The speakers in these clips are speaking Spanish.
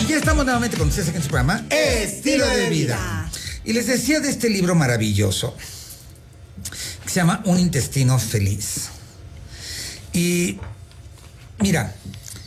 Y ya estamos nuevamente con ustedes aquí en su programa Estilo de Vida. Y les decía de este libro maravilloso que se llama Un intestino feliz. Y mira,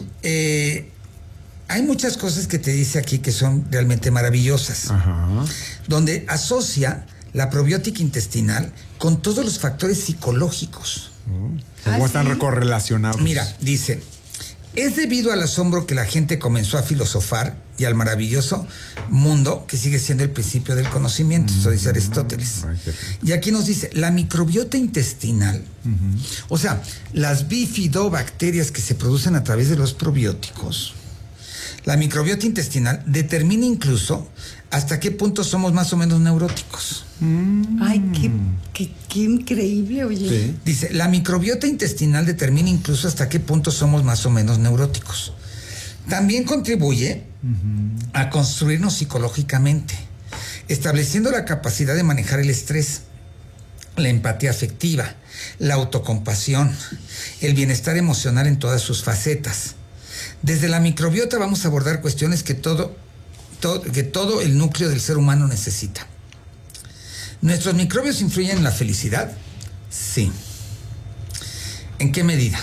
hay muchas cosas que te dice aquí que son realmente maravillosas. Ajá. Donde asocia la probiótica intestinal con todos los factores psicológicos. ¿Cómo están correlacionados? Mira, dice, es debido al asombro que la gente comenzó a filosofar y al maravilloso mundo que sigue siendo el principio del conocimiento, eso dice Aristóteles. Y aquí nos dice, la microbiota intestinal, o sea, las bifidobacterias que se producen a través de los probióticos, la microbiota intestinal determina incluso hasta qué punto somos más o menos neuróticos. Ay, qué increíble, oye. Sí. Dice, la microbiota intestinal determina incluso hasta qué punto somos más o menos neuróticos. También contribuye a construirnos psicológicamente, estableciendo la capacidad de manejar el estrés, la empatía afectiva, la autocompasión, el bienestar emocional en todas sus facetas. Desde la microbiota vamos a abordar cuestiones que todo el núcleo del ser humano necesita. ¿Nuestros microbios influyen en la felicidad? Sí. ¿En qué medida?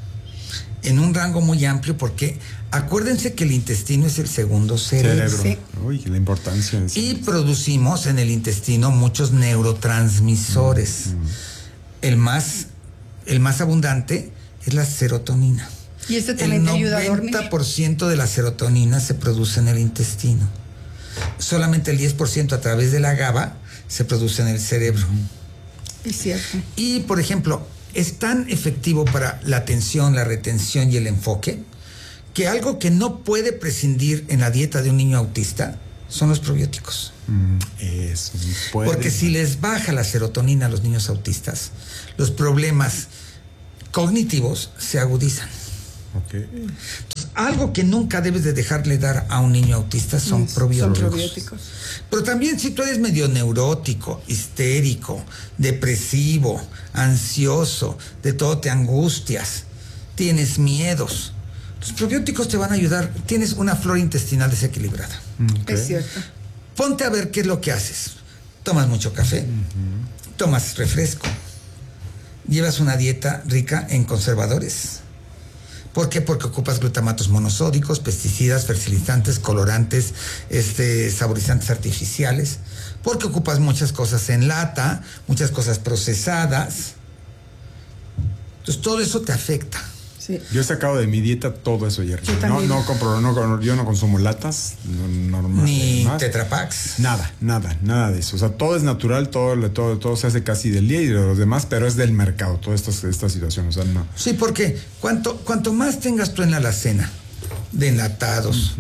En un rango muy amplio, porque acuérdense que el intestino es el segundo cerebro. Sí. Uy, la importancia. Y producimos en el intestino muchos neurotransmisores. El más abundante es la serotonina. ¿Y este también te ayuda a dormir? El 90% de la serotonina se produce en el intestino. Solamente el 10% a través de la GABA se produce en el cerebro. Es cierto. Y, por ejemplo, es tan efectivo para la atención, la retención y el enfoque que algo que no puede prescindir en la dieta de un niño autista son los probióticos. Eso porque si les baja la serotonina a los niños autistas, los problemas cognitivos se agudizan. Okay. Entonces, algo que nunca debes de dejarle dar a un niño autista son probióticos. Pero también si tú eres medio neurótico, histérico, depresivo, ansioso, de todo te angustias, tienes miedos, los probióticos te van a ayudar. Tienes una flora intestinal desequilibrada. Es cierto. Ponte a ver qué es lo que haces. Tomas mucho café, tomas refresco, llevas una dieta rica en conservadores. ¿Por qué? Porque ocupas glutamatos monosódicos, pesticidas, fertilizantes, colorantes, saborizantes artificiales. Porque ocupas muchas cosas en lata, muchas cosas procesadas. Entonces todo eso te afecta. Sí. Yo he sacado de mi dieta todo eso, Jerry. Yo no consumo latas, ni Tetra Paks. Nada de eso. O sea, todo es natural, todo se hace casi del día y de los demás, pero es del mercado, toda esta situación. O sea, no. Sí, porque cuanto más tengas tú en la alacena de enlatados,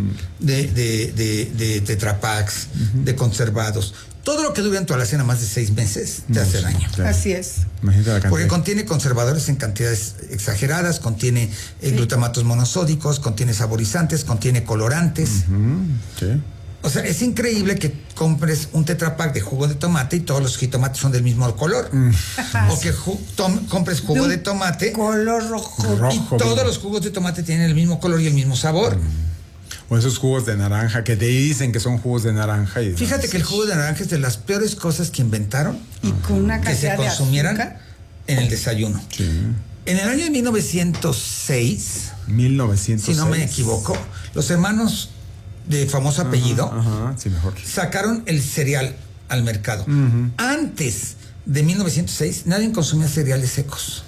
de Tetra Paks, de conservados, todo lo que dure en tu alacena más de 6 meses te hace daño. Claro. Así es. Porque contiene conservadores en cantidades exageradas, contiene glutamatos monosódicos, contiene saborizantes, contiene colorantes. Sí. O sea, es increíble que compres un Tetra Pak de jugo de tomate y todos los jitomates son del mismo color. O que compres jugo de tomate color rojo y todos los jugos de tomate tienen el mismo color y el mismo sabor. O esos jugos de naranja que te dicen que son jugos de naranja. Y fíjate que el jugo de naranja es de las peores cosas que inventaron y con una que se consumieran en el desayuno. Sí. En el año de 1906, si no me equivoco, los hermanos de famoso apellido sacaron el cereal al mercado. Antes de 1906 nadie consumía cereales secos.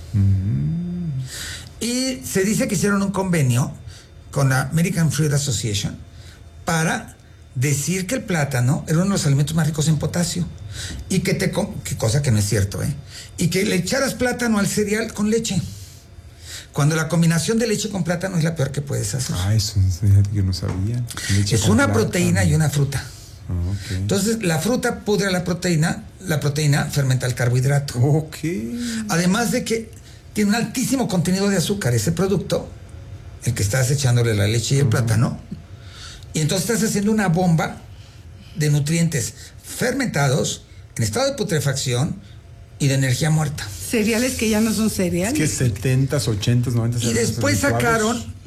Y se dice que hicieron un convenio con la American Fruit Association para decir que el plátano era uno de los alimentos más ricos en potasio y que cosa que no es cierto, y que le echaras plátano al cereal con leche, cuando la combinación de leche con plátano es la peor que puedes hacer. Eso yo no sabía. Es una proteína y una fruta. Okay. Entonces la fruta pudre la proteína fermenta el carbohidrato. Además de que tiene un altísimo contenido de azúcar ese producto, el que estás echándole la leche y el plátano, y entonces estás haciendo una bomba de nutrientes fermentados en estado de putrefacción y de energía muerta. Cereales que ya no son cereales. Es que 70s, 80s, 90s. Y después sacaron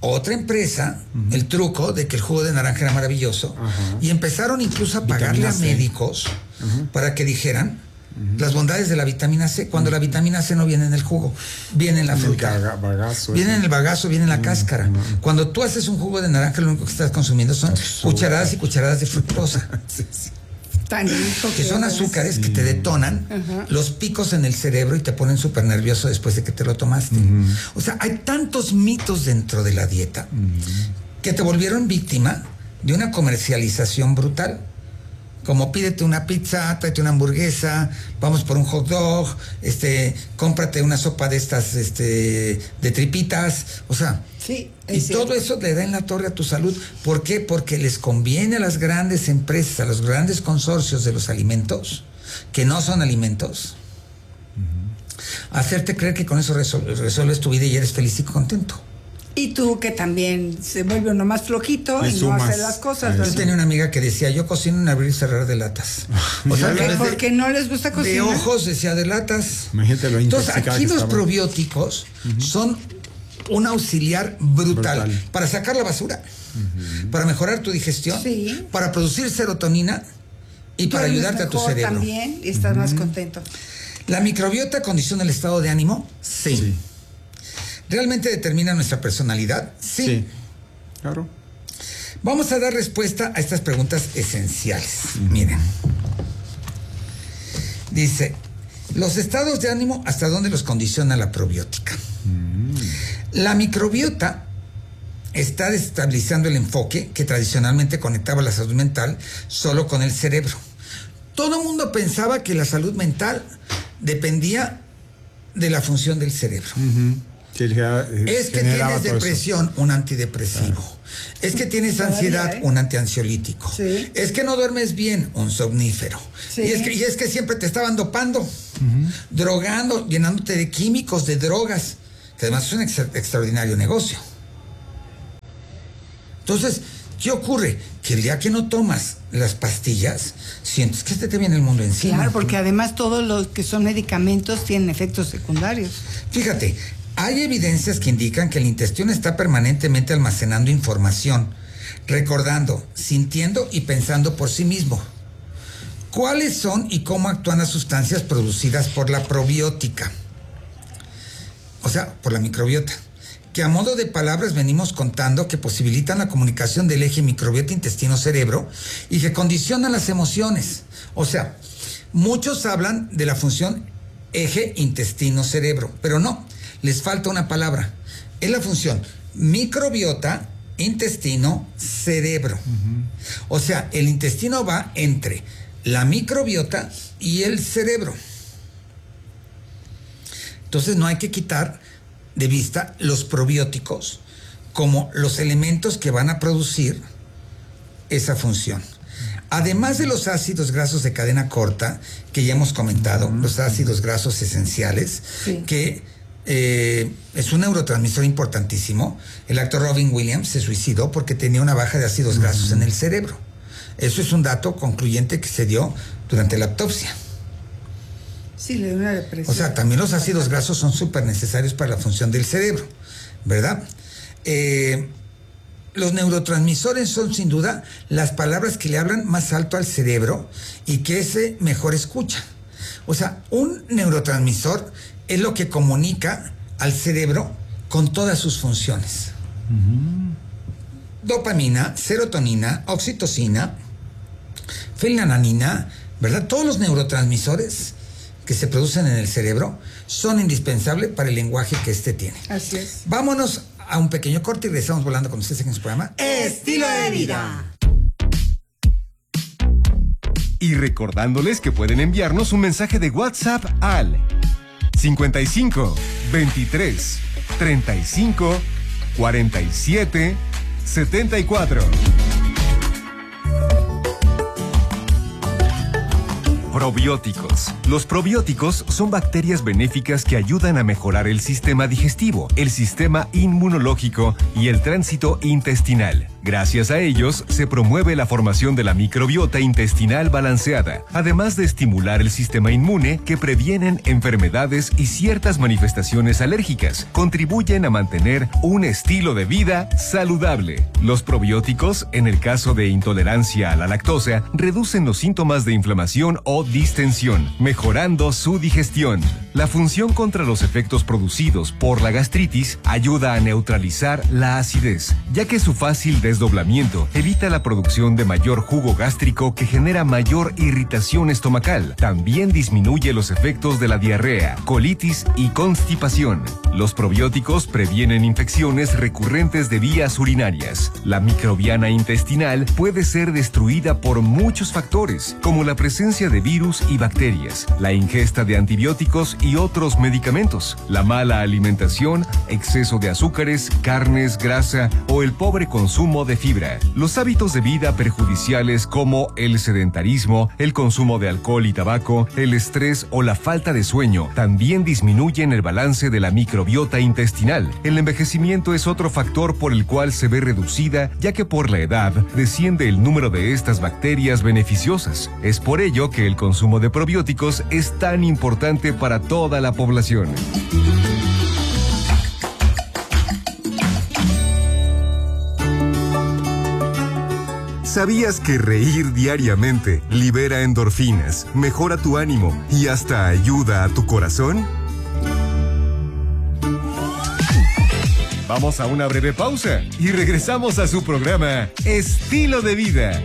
otra empresa el truco de que el jugo de naranja era maravilloso. Ajá. Y empezaron incluso a pagarle Vitamina a C. médicos para que dijeran las bondades de la vitamina C, cuando la vitamina C no viene en el jugo, viene en la fruta. Bagazo. Viene en el bagazo, viene en la cáscara. Cuando tú haces un jugo de naranja, lo único que estás consumiendo son cucharadas y cucharadas de fructosa, Tan rico que son es. azúcares que te detonan los picos en el cerebro y te ponen súper nervioso después de que te lo tomaste. O sea, hay tantos mitos dentro de la dieta que te volvieron víctima de una comercialización brutal. Como pídete una pizza, tráete una hamburguesa, vamos por un hot dog, cómprate una sopa de estas, de tripitas, o sea, Sí, y todo eso le da en la torre a tu salud. ¿Por qué? Porque les conviene a las grandes empresas, a los grandes consorcios de los alimentos, que no son alimentos, hacerte creer que con eso resuelves tu vida y eres feliz y contento. Y tú que también se vuelve uno más flojito Le y no sumas hace las cosas, a Yo ¿verdad? tenía una amiga que decía, yo cocino en abrir y cerrar de latas. O sea, ¿Por qué? que Porque no les gusta de cocinar. ojos decía de latas. Imagínate lo Entonces, intoxicada aquí que los estaba. probióticos son un auxiliar brutal para sacar la basura, para mejorar tu digestión, Sí. para producir serotonina y para Duermes ayudarte a tu mejor cerebro. también y estás más contento. ¿La microbiota condiciona el estado de ánimo? Sí. ¿Realmente determina nuestra personalidad? Sí. Claro. Vamos a dar respuesta a estas preguntas esenciales. Miren. Dice, los estados de ánimo, ¿hasta dónde los condiciona la probiótica? La microbiota está desestabilizando el enfoque que tradicionalmente conectaba la salud mental solo con el cerebro. Todo el mundo pensaba que la salud mental dependía de la función del cerebro. Sí, Es que generaba tienes todo eso. depresión, un antidepresivo. Es que tienes Todavía, ansiedad, ¿eh? un antiansiolítico. Sí. Es que no duermes bien, un somnífero. Sí. Y es que siempre te estaban dopando, drogando, llenándote de químicos, de drogas, que además es un extraordinario negocio. Entonces, ¿qué ocurre? Que el día que no tomas las pastillas, sientes que te viene el mundo encima. Claro, porque además todos los que son medicamentos tienen efectos secundarios. Fíjate, hay evidencias que indican que el intestino está permanentemente almacenando información, recordando, sintiendo y pensando por sí mismo. ¿Cuáles son y cómo actúan las sustancias producidas por la probiótica? O sea, por la microbiota. Que a modo de palabras venimos contando que posibilitan la comunicación del eje microbiota intestino-cerebro y que condicionan las emociones. O sea, muchos hablan de la función eje intestino-cerebro, pero no, les falta una palabra. Es la función microbiota intestino-cerebro. O sea, el intestino va entre la microbiota y el cerebro. Entonces no hay que quitar de vista los probióticos como los elementos que van a producir esa función. Además de los ácidos grasos de cadena corta, que ya hemos comentado, los ácidos grasos esenciales, Sí. que es un neurotransmisor importantísimo. El actor Robin Williams se suicidó porque tenía una baja de ácidos grasos en el cerebro. Eso es un dato concluyente que se dio durante la autopsia. Sí, le da una depresión. O sea, también los ácidos grasos son súper necesarios para la función del cerebro, ¿verdad? Los neurotransmisores son sin duda las palabras que le hablan más alto al cerebro y que ese mejor escucha. O sea, un neurotransmisor es lo que comunica al cerebro con todas sus funciones. Dopamina, serotonina, oxitocina, fenilalanina, ¿verdad? Todos los neurotransmisores que se producen en el cerebro son indispensables para el lenguaje que éste tiene. Así es. Vámonos a un pequeño corte y regresamos volando con ustedes en su programa Estilo de vida. Y recordándoles que pueden enviarnos un mensaje de WhatsApp al 55 23 35 47 74. Probióticos, los Los probióticos son bacterias benéficas que ayudan a mejorar el sistema digestivo, el sistema inmunológico y el tránsito intestinal. Gracias a ellos, se promueve la formación de la microbiota intestinal balanceada, además de estimular el sistema inmune que previenen enfermedades y ciertas manifestaciones alérgicas. Contribuyen a mantener un estilo de vida saludable. Los probióticos, en el caso de intolerancia a la lactosa, reducen los síntomas de inflamación o distensión, mejorando su digestión. La función contra los efectos producidos por la gastritis ayuda a neutralizar la acidez, ya que su fácil desdoblamiento evita la producción de mayor jugo gástrico que genera mayor irritación estomacal. También disminuye los efectos de la diarrea, colitis y constipación. Los probióticos previenen infecciones recurrentes de vías urinarias. La microbiana intestinal puede ser destruida por muchos factores, como la presencia de virus y bacterias, la ingesta de antibióticos y otros medicamentos, la mala alimentación, exceso de azúcares, carnes, grasa o el pobre consumo de fibra. Los hábitos de vida perjudiciales como el sedentarismo, el consumo de alcohol y tabaco, el estrés o la falta de sueño también disminuyen el balance de la microbiota intestinal. El envejecimiento es otro factor por el cual se ve reducida, ya que por la edad desciende el número de estas bacterias beneficiosas. Es por ello que el consumo de probióticos es tan importante para toda la población. ¿Sabías que reír diariamente libera endorfinas, mejora tu ánimo y hasta ayuda a tu corazón? Vamos a una breve pausa y regresamos a su programa Estilo de Vida.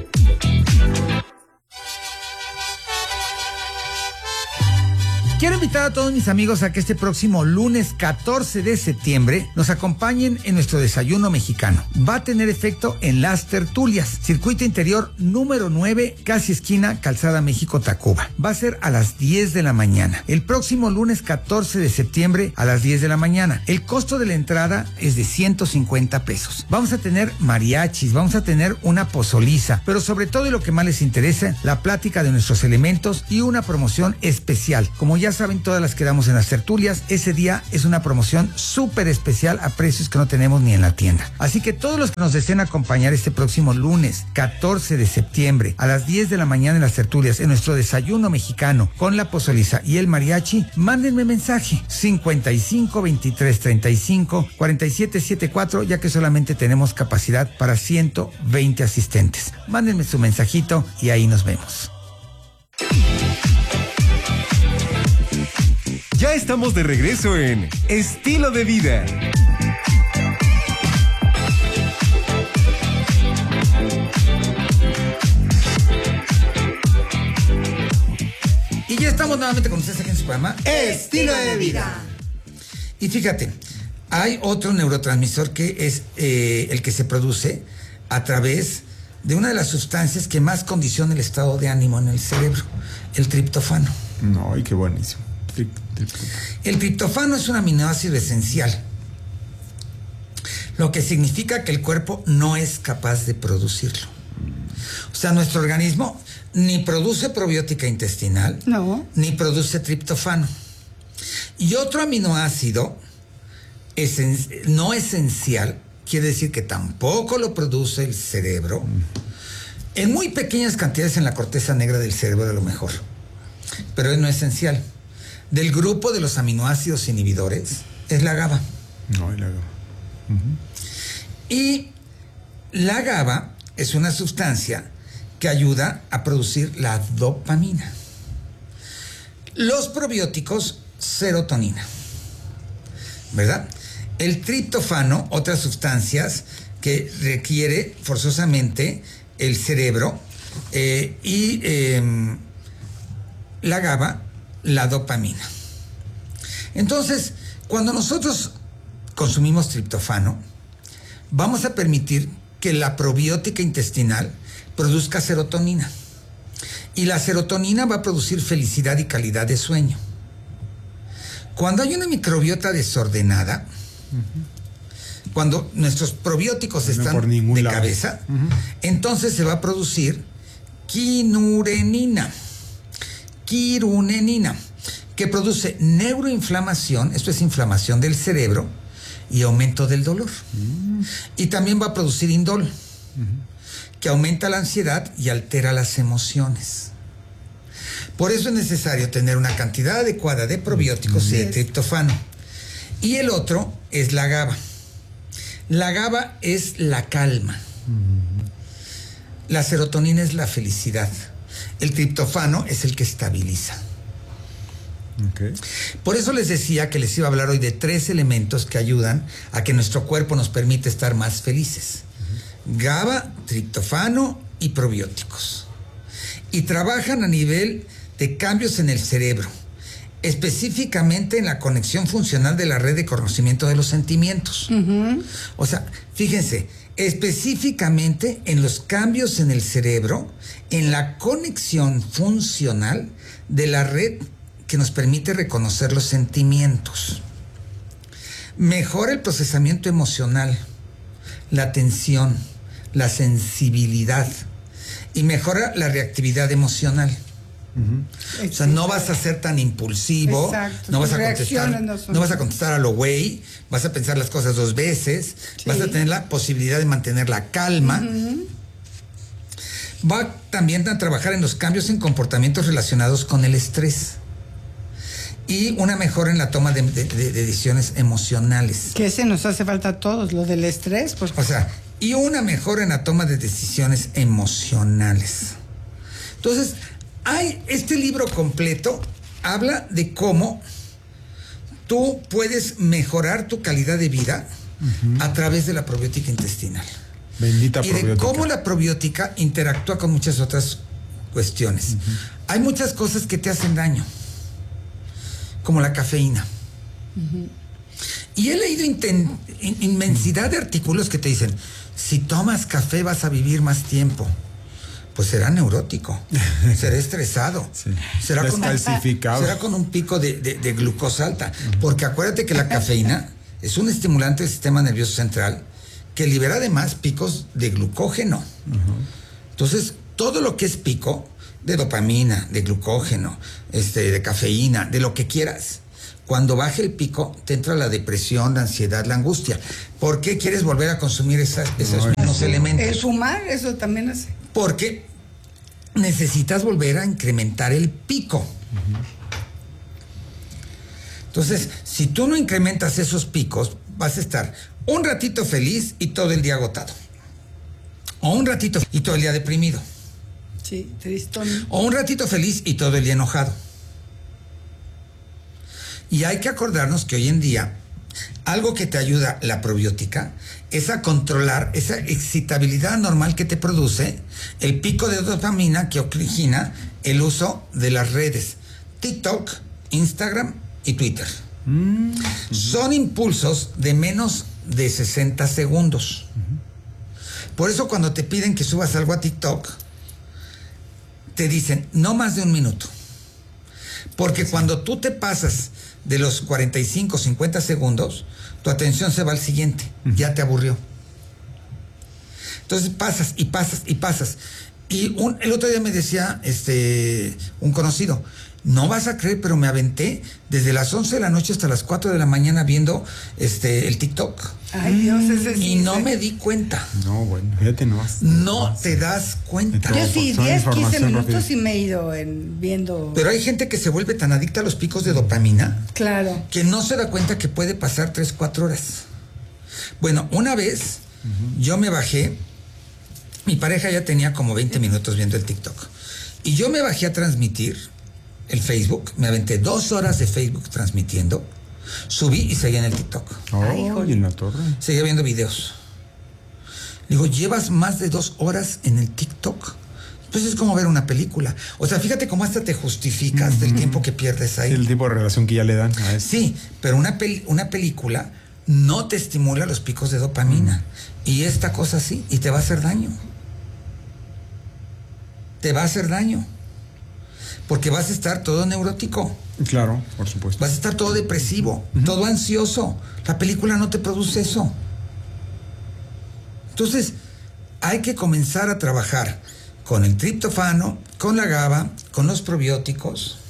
Quiero invitar a todos mis amigos a que este próximo lunes 14 de septiembre nos acompañen en nuestro desayuno mexicano. Va a tener efecto en Las Tertulias, circuito interior número 9, casi esquina Calzada México-Tacuba. Va a ser a las 10 de la mañana. El próximo lunes 14 de septiembre a las 10 de la mañana. El costo de la entrada es de 150 pesos. Vamos a tener mariachis, vamos a tener una pozoliza, pero sobre todo y lo que más les interesa, la plática de nuestros elementos y una promoción especial. Como ya saben, todas las que damos en Las Tertulias, ese día es una promoción súper especial a precios que no tenemos ni en la tienda. Así que todos los que nos deseen acompañar este próximo lunes 14 de septiembre a las 10 de la mañana en Las Tertulias, en nuestro desayuno mexicano con la pozoliza y el mariachi, mándenme mensaje 55 23 35 47 74, ya que solamente tenemos capacidad para 120 asistentes. Mándenme su mensajito y ahí nos vemos. Ya estamos de regreso en Estilo de Vida. Y ya estamos nuevamente con ustedes aquí en su programa Estilo de Vida. Y fíjate, hay otro neurotransmisor que es el que se produce a través de una de las sustancias que más condiciona el estado de ánimo en el cerebro, el triptofano. No, y qué buenísimo. El triptofano es un aminoácido esencial, lo que significa que el cuerpo no es capaz de producirlo. O sea, nuestro organismo ni produce probiótica intestinal, ni produce triptofano. Y otro aminoácido no esencial, quiere decir que tampoco lo produce el cerebro, en muy pequeñas cantidades en la corteza negra del cerebro a lo mejor, pero es no esencial. Del grupo de los aminoácidos inhibidores es la GABA. No, la GABA. Y la GABA es una sustancia que ayuda a producir la dopamina. Los probióticos, serotonina. ¿Verdad? El triptofano, otras sustancias que requiere forzosamente el cerebro, la GABA, la dopamina. Entonces, cuando nosotros consumimos triptofano, vamos a permitir que la probiótica intestinal produzca serotonina. Y la serotonina va a producir felicidad y calidad de sueño. Cuando hay una microbiota desordenada, cuando nuestros probióticos están de cabeza, entonces se va a producir quinurenina. quirunenina, que produce neuroinflamación, esto es inflamación del cerebro y aumento del dolor. Y también va a producir indol, que aumenta la ansiedad y altera las emociones. Por eso es necesario tener una cantidad adecuada de probióticos y de triptófano. Y el otro es la GABA. La GABA es la calma. La serotonina es la felicidad. El triptófano es el que estabiliza. Okay. Por eso les decía que les iba a hablar hoy de 3 elementos que ayudan a que nuestro cuerpo nos permite estar más felices. GABA, triptófano y probióticos. Y trabajan a nivel de cambios en el cerebro, específicamente en la conexión funcional de la red de conocimiento de los sentimientos. O sea, fíjense, específicamente en los cambios en el cerebro, en la conexión funcional de la red que nos permite reconocer los sentimientos. Mejora el procesamiento emocional, la atención, la sensibilidad y mejora la reactividad emocional. O sea, no vas a ser tan impulsivo. Exacto. No vas a Reacciones contestar, no vas a contestar a lo güey, vas a pensar las cosas 2 veces, vas a tener la posibilidad de mantener la calma. Va también a trabajar en los cambios en comportamientos relacionados con el estrés y una mejora en la toma de decisiones emocionales. Que ese nos hace falta a todos, lo del estrés. Porque... O sea, y una mejora en la toma de decisiones emocionales. Entonces, este libro completo habla de cómo tú puedes mejorar tu calidad de vida a través de la probiótica intestinal. Bendita y probiótica. de cómo la probiótica interactúa con muchas otras cuestiones. Hay muchas cosas que te hacen daño, como la cafeína. Y he leído inmensidad de artículos que te dicen, si tomas café vas a vivir más tiempo. Pues será neurótico, será estresado, será con un pico de glucosa alta. Porque acuérdate que la cafeína es un estimulante del sistema nervioso central que libera además picos de glucógeno. Entonces, todo lo que es pico de dopamina, de glucógeno, de cafeína, de lo que quieras, cuando baje el pico, te entra la depresión, la ansiedad, la angustia. ¿Por qué quieres volver a consumir esos mismos elementos? El fumar, eso también hace. Porque necesitas volver a incrementar el pico. Entonces, si tú no incrementas esos picos, vas a estar un ratito feliz y todo el día agotado. O un ratito y todo el día deprimido. Sí, tristón. O un ratito feliz y todo el día enojado. Y hay que acordarnos que hoy en día algo que te ayuda la probiótica es a controlar esa excitabilidad normal que te produce el pico de dopamina que origina el uso de las redes TikTok, Instagram y Twitter. Son impulsos de menos de 60 segundos. Por eso cuando te piden que subas algo a TikTok, te dicen no más de 1 minuto. Porque cuando tú te pasas de los 45, 50 segundos, tu atención se va al siguiente, ya te aburrió. Entonces pasas y pasas y pasas. Y el otro día me decía un conocido, no vas a creer, pero me aventé desde las 11 de la noche hasta las 4 de la mañana viendo el TikTok. Ay, Dios, ese sí. Y no me di cuenta. No, bueno, fíjate, no te das cuenta. Yo sí, 10, 15 minutos rápida. y me he ido viendo. Pero hay gente que se vuelve tan adicta a los picos de dopamina. Claro. Que no se da cuenta que puede pasar 3, 4 horas. Bueno, una vez yo me bajé, mi pareja ya tenía como 20 minutos viendo el TikTok. Y yo me bajé a transmitir el Facebook, me aventé 2 horas de Facebook transmitiendo, subí y seguía en el TikTok. Y en la torre. Seguía viendo videos. Digo, ¿llevas más de 2 horas en el TikTok? Pues es como ver una película. O sea, fíjate cómo hasta te justificas del tiempo que pierdes ahí. El tipo de relación que ya le dan a eso. Sí, pero una película no te estimula los picos de dopamina. Y esta cosa sí, y te va a hacer daño. Te va a hacer daño. Porque vas a estar todo neurótico. Claro, por supuesto. Vas a estar todo depresivo, todo ansioso. La película no te produce eso. Entonces, hay que comenzar a trabajar con el triptófano, con la GABA, con los probióticos,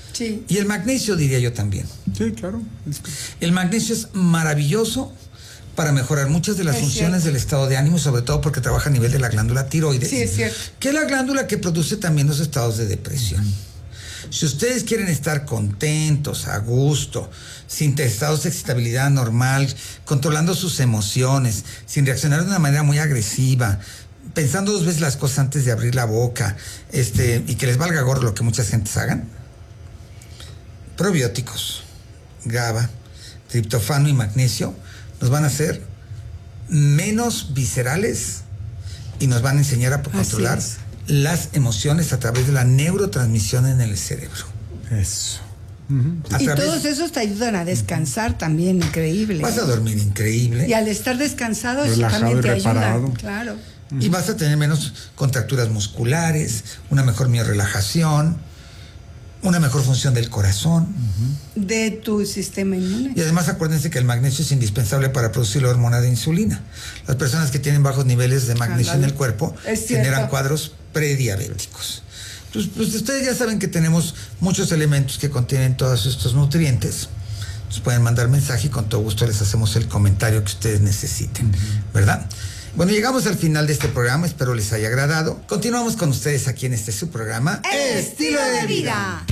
Sí. Y el magnesio, diría yo también. Sí, claro. El magnesio es maravilloso para mejorar muchas de las funciones del estado de ánimo, sobre todo porque trabaja a nivel de la glándula tiroides. Sí, es cierto. Que es la glándula que produce también los estados de depresión. Si ustedes quieren estar contentos, a gusto, sin estados de excitabilidad normal, controlando sus emociones, sin reaccionar de una manera muy agresiva, pensando 2 veces las cosas antes de abrir la boca, y que les valga gorro lo que muchas gentes hagan, probióticos, GABA, triptofano y magnesio nos van a hacer menos viscerales y nos van a enseñar a controlar las emociones a través de la neurotransmisión en el cerebro. Eso. Y todos esos te ayudan a descansar también, increíble. Vas a dormir increíble. Y al estar descansado, eso Relajado también y te reparado. ayuda. Claro. Y vas a tener menos contracturas musculares, una mejor miorrelajación, una mejor función del corazón. De tu sistema inmune. Y además acuérdense que el magnesio es indispensable para producir la hormona de insulina. Las personas que tienen bajos niveles de magnesio en el cuerpo generan cuadros prediabéticos. Pues ustedes ya saben que tenemos muchos elementos que contienen todos estos nutrientes. Nos pueden mandar mensaje y con todo gusto les hacemos el comentario que ustedes necesiten, ¿verdad? Bueno, llegamos al final de este programa, espero les haya agradado. Continuamos con ustedes aquí en su programa Estilo de Vida.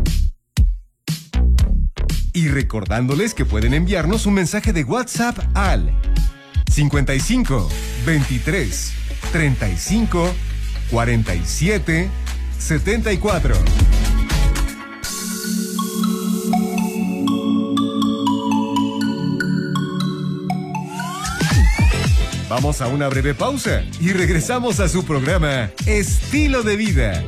Y recordándoles que pueden enviarnos un mensaje de WhatsApp al 55 23 35 47 74. Vamos a una breve pausa y regresamos a su programa Estilo de Vida.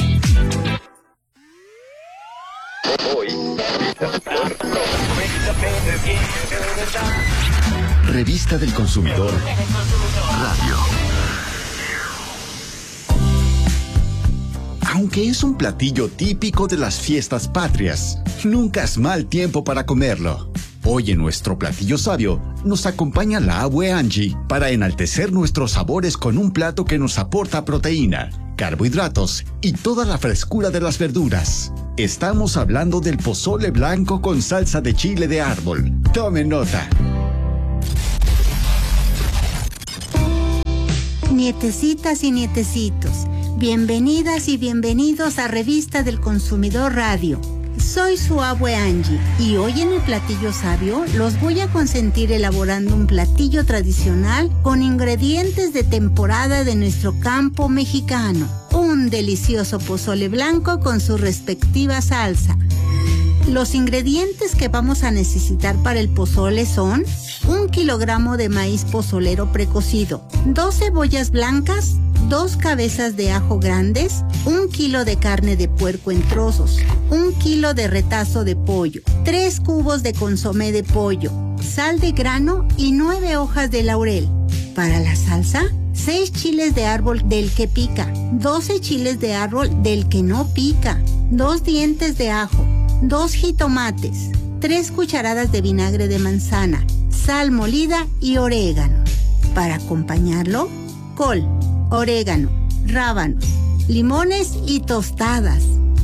Revista del Consumidor Radio. Aunque es un platillo típico de las fiestas patrias, nunca es mal tiempo para comerlo. Hoy en nuestro platillo sabio nos acompaña la abue Angie para enaltecer nuestros sabores con un plato que nos aporta proteína, carbohidratos y toda la frescura de las verduras. Estamos hablando del pozole blanco con salsa de chile de árbol. Tomen nota. Nietecitas y nietecitos, bienvenidas y bienvenidos a Revista del Consumidor Radio. Soy su abue Angie y hoy en el platillo sabio los voy a consentir elaborando un platillo tradicional con ingredientes de temporada de nuestro campo mexicano. Un delicioso pozole blanco con su respectiva salsa. Los ingredientes que vamos a necesitar para el pozole son 1 kilogramo de maíz pozolero precocido, 2 cebollas blancas, 2 cabezas de ajo grandes, 1 kilo de carne de puerco en trozos, 1 kilo de retazo de pollo, 3 cubos de consomé de pollo, sal de grano y 9 hojas de laurel. Para la salsa, 6 chiles de árbol del que pica, 12 chiles de árbol del que no pica, 2 dientes de ajo, 2 jitomates, 3 cucharadas de vinagre de manzana, sal molida y orégano. Para acompañarlo, col, orégano, rábanos, limones y tostadas.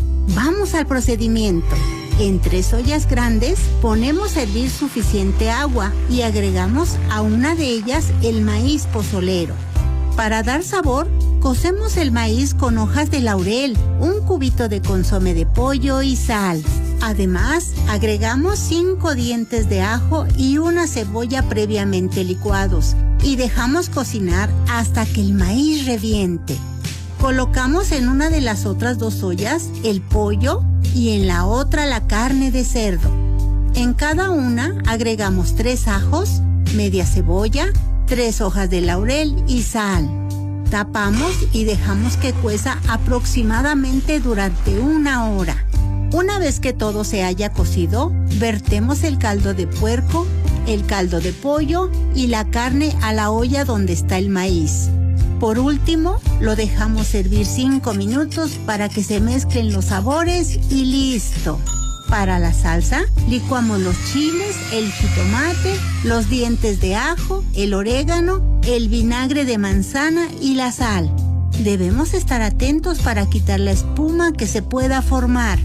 Vamos al procedimiento. En 3 ollas grandes ponemos a hervir suficiente agua y agregamos a una de ellas el maíz pozolero. Para dar sabor, cocemos el maíz con hojas de laurel, 1 cubito de consomé de pollo y sal. Además, agregamos 5 dientes de ajo y una cebolla previamente licuados y dejamos cocinar hasta que el maíz reviente. Colocamos en una de las otras 2 ollas el pollo y en la otra la carne de cerdo. En cada una agregamos 3 ajos, media cebolla, 3 hojas de laurel y sal. Tapamos y dejamos que cueza aproximadamente durante 1 hora. Una vez que todo se haya cocido, vertemos el caldo de puerco, el caldo de pollo y la carne a la olla donde está el maíz. Por último, lo dejamos servir 5 minutos para que se mezclen los sabores y listo. Para la salsa, licuamos los chiles, el jitomate, los dientes de ajo, el orégano, el vinagre de manzana y la sal. Debemos estar atentos para quitar la espuma que se pueda formar.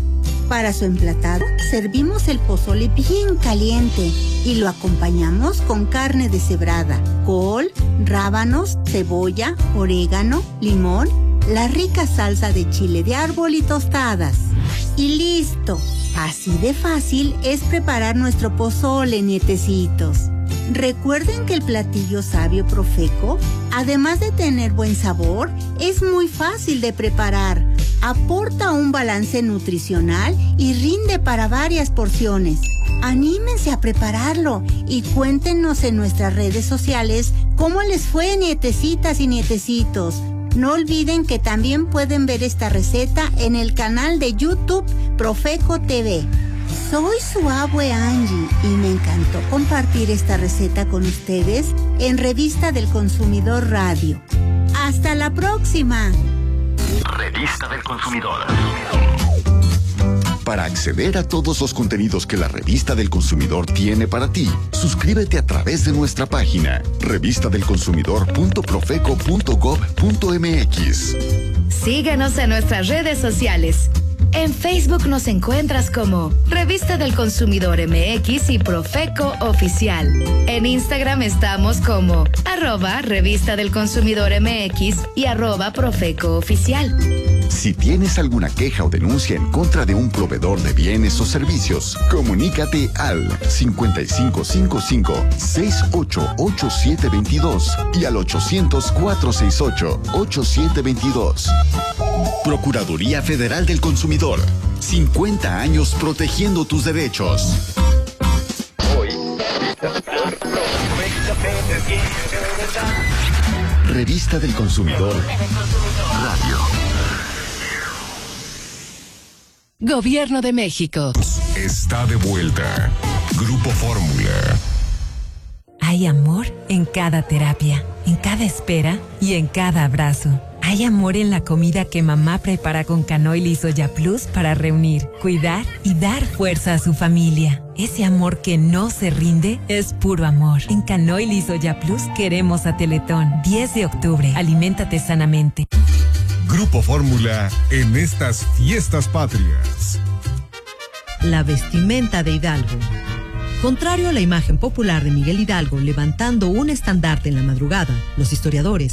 Para su emplatado, servimos el pozole bien caliente y lo acompañamos con carne deshebrada, col, rábanos, cebolla, orégano, limón, la rica salsa de chile de árbol y tostadas. Y listo. Así de fácil es preparar nuestro pozole, nietecitos. Recuerden que el platillo sabio Profeco, además de tener buen sabor, es muy fácil de preparar. Aporta un balance nutricional y rinde para varias porciones. Anímense a prepararlo y cuéntenos en nuestras redes sociales cómo les fue, nietecitas y nietecitos. No olviden que también pueden ver esta receta en el canal de YouTube Profeco TV. Soy su abue Angie y me encantó compartir esta receta con ustedes en Revista del Consumidor Radio. ¡Hasta la próxima! Revista del Consumidor. Para acceder a todos los contenidos que la Revista del Consumidor tiene para ti, suscríbete a través de nuestra página revistadelconsumidor.profeco.gov.mx. Síguenos en nuestras redes sociales. En Facebook nos encuentras como Revista del Consumidor MX y Profeco Oficial. En Instagram estamos como @Revista del Consumidor MX y @Profeco Oficial. Si tienes alguna queja o denuncia en contra de un proveedor de bienes o servicios, comunícate al 5555-688722 y al 800-468-8722. Procuraduría Federal del Consumidor. 50 años protegiendo tus derechos. Revista del Consumidor Radio. Gobierno de México. Está de vuelta. Grupo Fórmula. Hay amor en cada terapia, en cada espera y en cada abrazo. Hay amor en la comida que mamá prepara con canoil y soya plus para reunir, cuidar y dar fuerza a su familia. Ese amor que no se rinde es puro amor. En canoil y soya plus queremos a Teletón. 10 de octubre. Aliméntate sanamente. Grupo Fórmula en estas fiestas patrias. La vestimenta de Hidalgo. Contrario a la imagen popular de Miguel Hidalgo levantando un estandarte en la madrugada, los historiadores